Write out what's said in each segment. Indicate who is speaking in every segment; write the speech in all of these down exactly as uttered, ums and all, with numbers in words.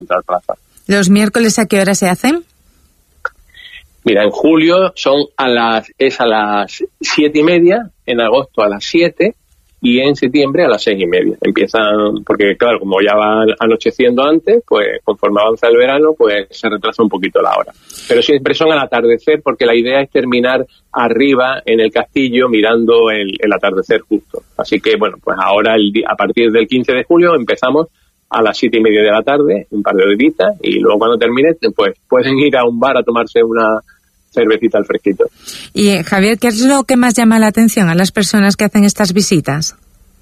Speaker 1: encontrar plaza.
Speaker 2: ¿Los miércoles a qué hora se hacen?
Speaker 1: Mira, en julio son a las es a las siete y media, en agosto a las siete y en septiembre a las seis y media. Empiezan, porque claro, como ya va anocheciendo antes, pues conforme avanza el verano, pues se retrasa un poquito la hora. Pero siempre son al atardecer, porque la idea es terminar arriba en el castillo mirando el, el atardecer justo. Así que bueno, pues ahora el, a partir del quince de julio empezamos a las siete y media de la tarde, un par de horitas, y luego cuando termine, pues pueden ir a un bar a tomarse una cervecita al fresquito.
Speaker 2: Y eh, Javier, ¿qué es lo que más llama la atención a las personas que hacen estas visitas?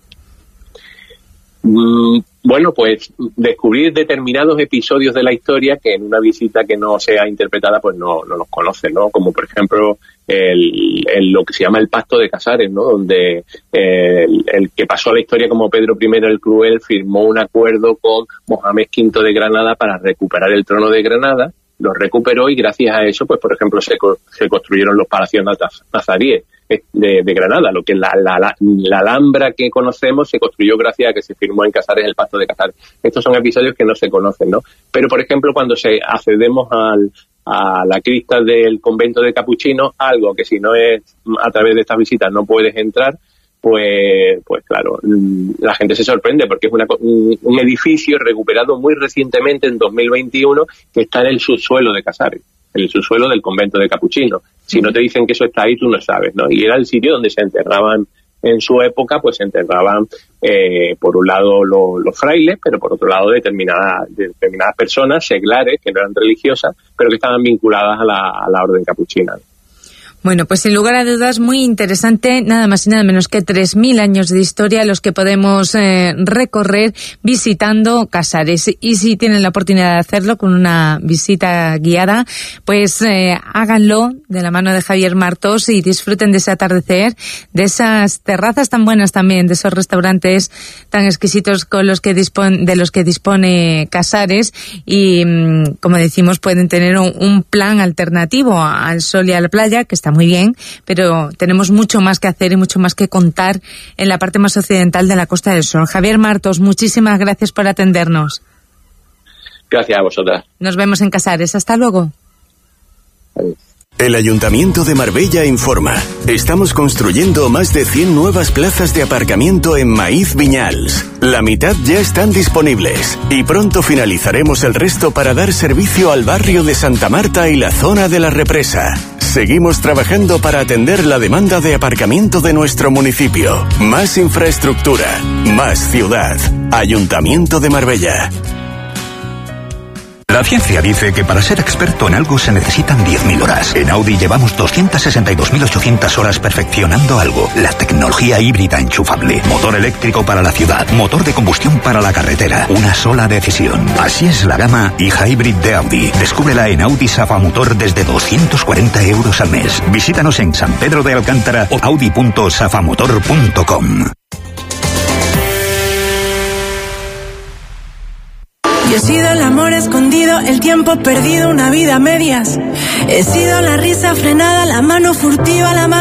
Speaker 1: Mm, bueno, pues descubrir determinados episodios de la historia que en una visita que no sea interpretada pues no, no los conoce, ¿no? Como por ejemplo el, el, lo que se llama el Pacto de Casares, ¿no? Donde el, el que pasó a la historia como Pedro primero el Cruel firmó un acuerdo con Mohamed quinto de Granada para recuperar el trono de Granada. Lo recuperó y gracias a eso, pues por ejemplo, se, se construyeron los palacios nazaríes de, de Granada. Lo que la, la, la, la Alhambra que conocemos se construyó gracias a que se firmó en Casares el Pacto de Casares. Estos son episodios que no se conocen, ¿no? Pero, por ejemplo, cuando se accedemos al, a la cripta del convento de Capuchinos, algo que si no es a través de estas visitas no puedes entrar, pues pues claro, la gente se sorprende porque es una, un, un edificio recuperado muy recientemente en dos mil veintiuno que está en el subsuelo de Casares, en el subsuelo del convento de Capuchinos. Si no te dicen que eso está ahí, tú no sabes, ¿no? Y era el sitio donde se enterraban en su época, pues se enterraban eh, por un lado lo, los frailes, pero por otro lado determinadas, determinadas personas, seglares, que no eran religiosas, pero que estaban vinculadas a la, a la orden capuchina.
Speaker 2: Bueno, pues sin lugar a dudas muy interesante, nada más y nada menos que tres mil años de historia los que podemos eh, recorrer visitando Casares. Y si tienen la oportunidad de hacerlo con una visita guiada, pues eh, háganlo de la mano de Javier Martos y disfruten de ese atardecer, de esas terrazas tan buenas también, de esos restaurantes tan exquisitos con los que dispone, de los que dispone Casares y, como decimos, pueden tener un, un plan alternativo al sol y a la playa, que está muy bien, pero tenemos mucho más que hacer y mucho más que contar en la parte más occidental de la Costa del Sol. Javier Martos, muchísimas gracias por atendernos.
Speaker 1: Gracias a vosotras.
Speaker 2: Nos vemos en Casares. Hasta luego.
Speaker 1: Adiós.
Speaker 3: El Ayuntamiento de Marbella informa. Estamos construyendo más de cien nuevas plazas de aparcamiento en Maíz Viñals. La mitad ya están disponibles y pronto finalizaremos el resto para dar servicio al barrio de Santa Marta y la zona de la Represa. Seguimos trabajando para atender la demanda de aparcamiento de nuestro municipio. Más infraestructura, más ciudad. Ayuntamiento de Marbella.
Speaker 4: La ciencia dice que para ser experto en algo se necesitan diez mil horas. En Audi llevamos doscientas sesenta y dos mil ochocientas horas perfeccionando algo. La tecnología híbrida enchufable. Motor eléctrico para la ciudad. Motor de combustión para la carretera. Una sola decisión. Así es la gama e-Hybrid de Audi. Descúbrela en Audi Safamotor desde doscientos cuarenta euros al mes. Visítanos en San Pedro de Alcántara o audi punto safamotor punto com.
Speaker 5: Yo he sido el amor escondido, el tiempo perdido, una vida a medias. He sido la risa frenada, la mano furtiva, la mano